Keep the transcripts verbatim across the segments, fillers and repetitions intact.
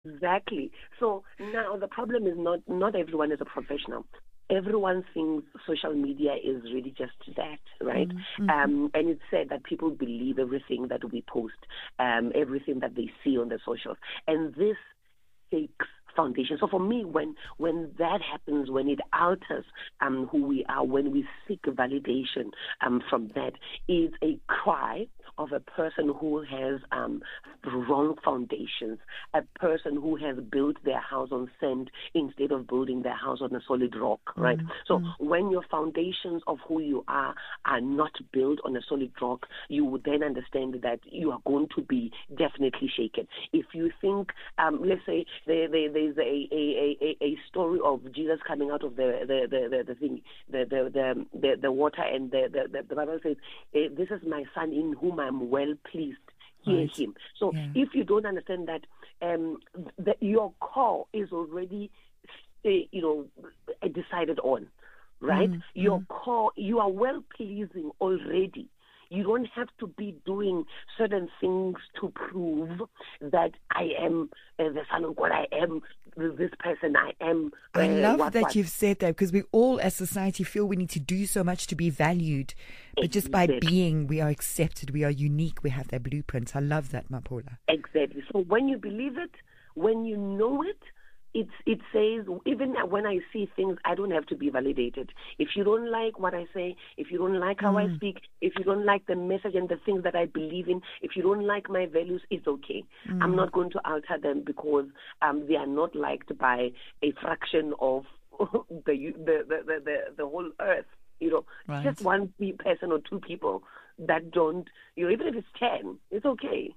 Exactly. So now the problem is not not everyone is a professional. Everyone thinks social media is really just that, right? Mm-hmm. Um, and it's said that people believe everything that we post, um, everything that they see on the socials, and this takes foundation. So for me, when when that happens, when it alters um, who we are, when we seek validation um, from that, it's a cry of a person who has um, wrong foundations, a person who has built their house on sand instead of building their house on a solid rock, right? Mm-hmm. So when your foundations of who you are are not built on a solid rock, you would then understand that you are going to be definitely shaken. If you think, um, let's say, there, there, there's a, a, a, a story of Jesus coming out of the the, the, the, the thing, the the, the the the water, and the the, the Bible says, "This is my son in whom I'm well pleased. Hear Right. him." So Yeah. if you don't understand that, um, that your call is already, uh, you know, decided on, right? Mm, Your mm. call, you are well pleasing already. You don't have to be doing certain things to prove that I am uh, the Son of God. I am this person. I am. Uh, I love what, that what. you've said that, because we all as society feel we need to do so much to be valued. But just by Exactly. being, we are accepted. We are unique. We have that blueprint. I love that, Mapola. Exactly. So when you believe it, when you know it, It's, it says, even when I see things, I don't have to be validated. If you don't like what I say, if you don't like how Mm. I speak, if you don't like the message and the things that I believe in, if you don't like my values, it's okay. Mm. I'm not going to alter them because um, they are not liked by a fraction of the, the, the, the, the, the whole earth. You know, Right. just one person or two people that don't, you know, even if it's ten, it's okay.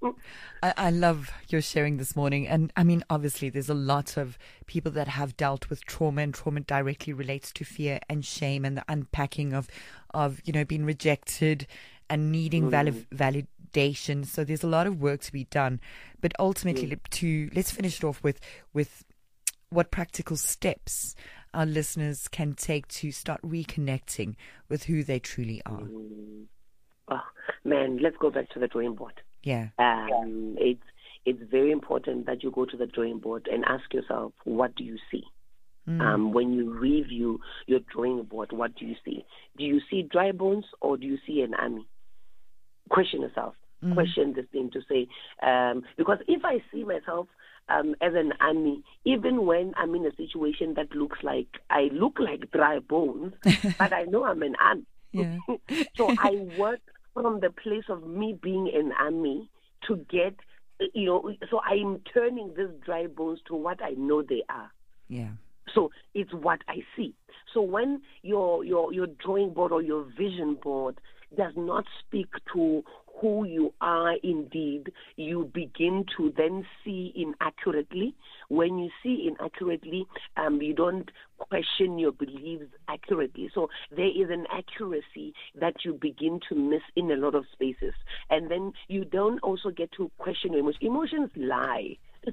I, I love your sharing this morning. And I mean, obviously, there's a lot of people that have dealt with trauma, and trauma directly relates to fear and shame and the unpacking of, of you know, being rejected and needing Mm. valid, validation. So there's a lot of work to be done. But ultimately, Mm. to let's finish it off with with what practical steps our listeners can take to start reconnecting with who they truly are. Mm. Oh, man, let's go back to the drawing board. Yeah. Um, it's it's very important that you go to the drawing board and ask yourself, what do you see? Mm. Um, when you review your drawing board, what do you see? Do you see dry bones or do you see an army? Question yourself. Mm. Question this thing to say, um, because if I see myself um, as an army, even when I'm in a situation that looks like, I look like dry bones, but I know I'm an army. Yeah. So I work from the place of me being an army to get, you know, so I'm turning these dry bones to what I know they are. Yeah. So it's what I see. So when your your your drawing board or your vision board does not speak to who you are indeed, you begin to then see inaccurately. When you see inaccurately, um, you don't question your beliefs accurately. So there is an accuracy that you begin to miss in a lot of spaces. And then you don't also get to question your emotions. Emotions lie.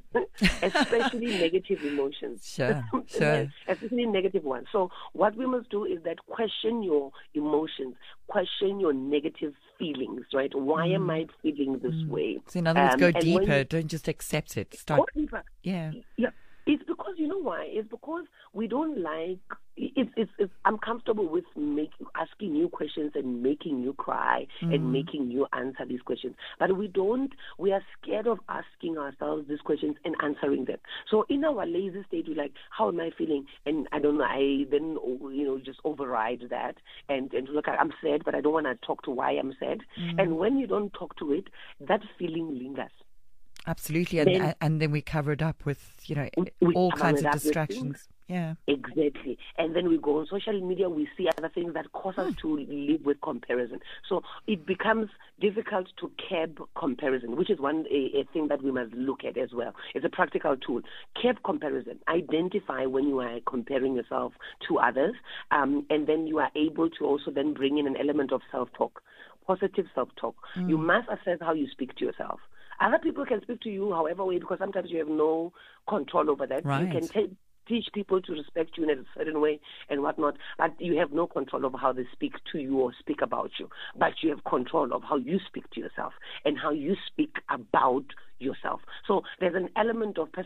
Especially negative emotions. Sure, sure. Especially negative ones. So what we must do is that question your emotions, question your negative feelings, right? Why Mm. am I feeling this Mm. way? So in other words, Um, go and when deeper. you- Don't just accept it. Start. Go deeper. Yeah. Yeah. It's because, you know why? It's because we don't like, it's, it's, it's I'm comfortable with make, asking you questions and making you cry Mm. and making you answer these questions. But we don't, we are scared of asking ourselves these questions and answering them. So in our lazy state, we're like, how am I feeling? And I don't know, I then, you know, just override that and, and look, I'm sad, but I don't want to talk to why I'm sad. Mm. And when you don't talk to it, that feeling lingers. Absolutely. And, Then- and then we cover it up with, you know, We all cover kinds it of up with distractions. Yeah. Exactly. And then we go on social media, we see other things that cause us to live with comparison. So it becomes difficult to curb comparison, which is one a, a thing that we must look at as well. It's a practical tool. Curb comparison. Identify when you are comparing yourself to others, um, and then you are able to also then bring in an element of self-talk, positive self-talk. Mm. You must assess how you speak to yourself. Other people can speak to you however way because sometimes you have no control over that. Right. You can take teach people to respect you in a certain way and whatnot, but you have no control over how they speak to you or speak about you. But you have control of how you speak to yourself and how you speak about yourself. So there's an element of